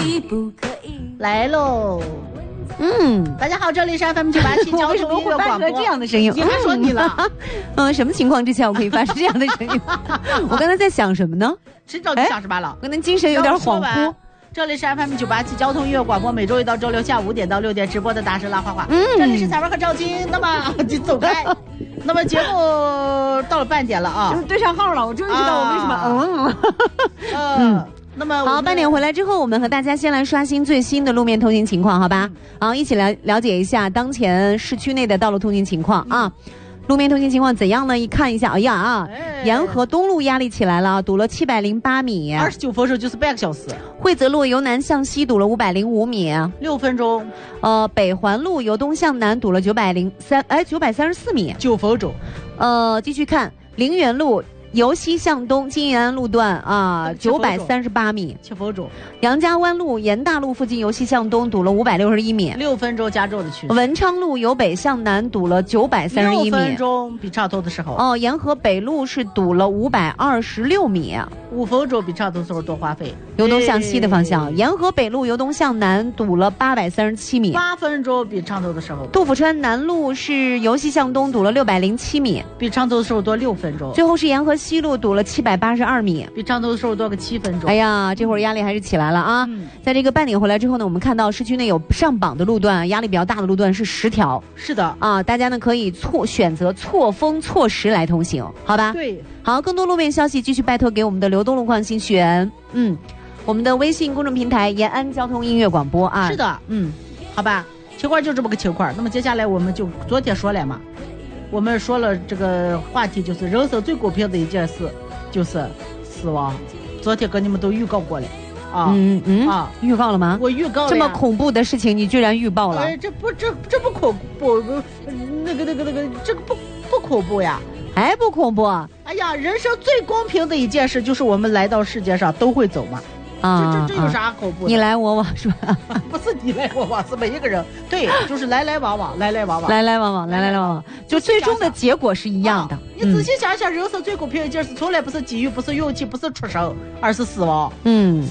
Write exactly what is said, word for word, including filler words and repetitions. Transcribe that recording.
来喽。 嗯， 大家好，这里是 F M 九八七交通音乐广播。 这样的声音， 你还说你了？ 嗯，什么情况之下我可以发出这样的声音？我刚才在想什么呢？ 谁知道你想什么了？ 可能精神有点恍惚。 这里是 F M 九八七交通音乐广播，每周一到周六下午五点到六点直播的大声拉花花。嗯，这里是彩文和赵金。那么你走开。那么节目到了半点了啊， 对上号了，我终于知道我为什么嗯嗯。嗯那么好，半点回来之后，我们和大家先来刷新最新的路面通行情况，好吧？好，一起来了解一下当前市区内的道路通行情况啊。路面通行情况怎样呢？一看一下，哎呀啊，沿河东路压力起来了，堵了七百零八米， 二十九分钟就是半个小时。 惠泽路由南向西堵了五百零五米， 六分钟。 呃，北环路由东向南堵了九百零三，哎，九百三十四米， 九分钟。 呃，继续看陵园路。由西向东金银安路段啊，九百三十八米， 七分钟。 杨家湾路沿大路附近由西向东堵了五百六十一米， 六分钟加州的趋势。 文昌路由北向南堵了九百三十一米， 六分钟比差头的时候。 哦，沿河北路是堵了五百二十六米， 五分钟比差头的时候多花费。 由东向西的方向，沿河北路由东向南堵了八百三十七米， 八分钟比差头的时候。 杜甫川南路是由西向东堵了六百零七米， 比差头的时候多六分钟。 最后是沿河西路堵了七百八十二米， 比差头的时候多个七分钟。 哎呀，这会儿压力还是起来了啊！嗯、在这个半点回来之后呢，我们看到市区内有上榜的路段，压力比较大的路段是十条。 是的啊，大家呢可以错选择错峰错时来通行，好吧？ 对。 好，更多路面消息继续拜托给我们的流动路况信息员。嗯，我们的微信公众平台延安交通音乐广播啊。 是的，嗯，好吧，情况就这么个情况。那么接下来我们就昨天说了嘛，我们说了这个话题就是人生最公平的一件事就是死亡。昨天跟你们都预告过了啊， 嗯嗯啊， 预告了吗？ 我预告了这么恐怖的事情，你居然预报了？ 哎，这不这这不恐怖，那个那个那个这个不不恐怖呀。 还不恐怖？ 哎呀，人生最公平的一件事就是我们来到世界上都会走嘛，啊，这这这有啥恐怖的？ 你来我往是吧？ 不是你来我往，是每一个人，对，就是来来往往，来来往往， 来来往往，来来往往，就最终的结果是一样的。啊、 你仔细想想，人生最公平的一件事，从来不是机遇，不是运气，不是出生，而是死亡。 嗯。